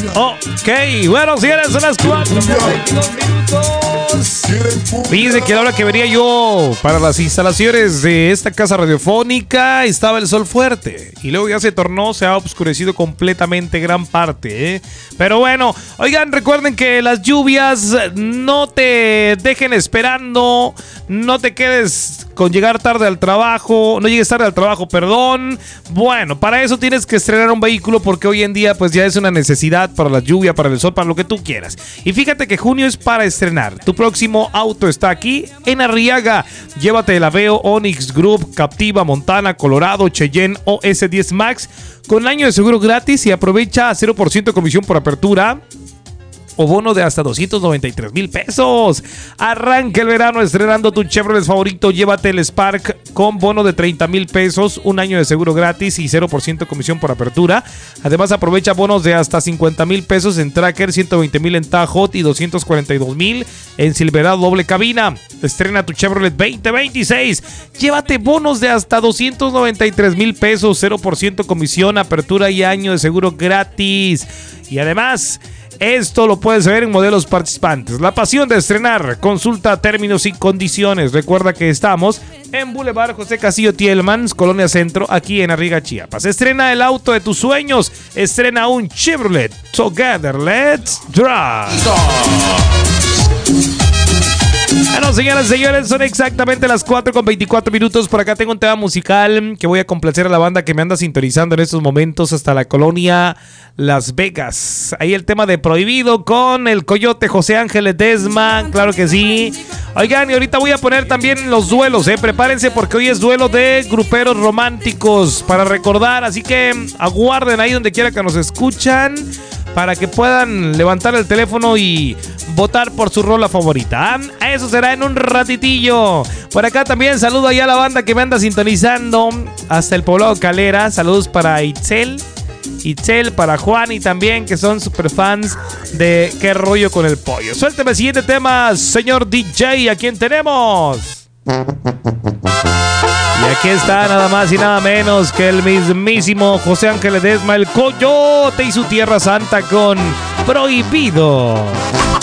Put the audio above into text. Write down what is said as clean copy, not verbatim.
Ok, bueno, señores, son las 4:22 minutos. Fíjense que a la hora que venía yo para las instalaciones de esta casa radiofónica estaba el sol fuerte y luego ya se ha oscurecido completamente gran parte, ¿eh? Pero bueno, oigan, recuerden que las lluvias no te dejen esperando, no te quedes con llegar tarde al trabajo, no llegues tarde al trabajo, perdón. Bueno, para eso tienes que estrenar un vehículo porque hoy en día pues ya es una necesidad para la lluvia, para el sol, para lo que tú quieras. Y fíjate que junio es para estrenar. Tu próximo auto está aquí en Arriaga. Llévate el Aveo, Onix Group, Captiva, Montana, Colorado, Cheyenne o S10 Max con año de seguro gratis y aprovecha 0% comisión por apertura o bono de hasta 293,000 pesos. Arranca el verano estrenando tu Chevrolet favorito. Llévate el Spark con bono de 30,000 pesos, un año de seguro gratis y 0% comisión por apertura. Además aprovecha bonos de hasta 50,000 pesos en Tracker, 120,000 en Tahoe y 242,000 en Silverado doble cabina. Estrena tu Chevrolet 2026. Llévate bonos de hasta 293,000 pesos, 0% comisión, apertura y año de seguro gratis. Y además, esto lo puedes ver en modelos participantes. La pasión de estrenar. Consulta términos y condiciones. Recuerda que estamos en Boulevard José Castillo Tielmans, Colonia Centro, aquí en Arriaga, Chiapas. Estrena el auto de tus sueños. Estrena un Chevrolet. Together, let's drive. Bueno, señoras y señores, son exactamente las 4:24 minutos. Por acá tengo un tema musical que voy a complacer a la banda que me anda sintonizando en estos momentos hasta la colonia Las Vegas. Ahí el tema de Prohibido con el Coyote José Ángel Ledesma, claro que sí. Oigan, y ahorita voy a poner también los duelos, prepárense porque hoy es duelo de gruperos románticos para recordar, así que aguarden ahí donde quiera que nos escuchan para que puedan levantar el teléfono y votar por su rola favorita. Eso será en un ratitillo. Por acá también saludo allá a la banda que me anda sintonizando hasta el poblado Calera. Saludos para Itzel, para Juan y también que son super fans de Qué Rollo con el Pollo. Suélteme el siguiente tema, señor DJ. ¿A quién tenemos? Y aquí está nada más y nada menos que el mismísimo José Ángel Ledesma, el Coyote y su Tierra Santa con Prohibido.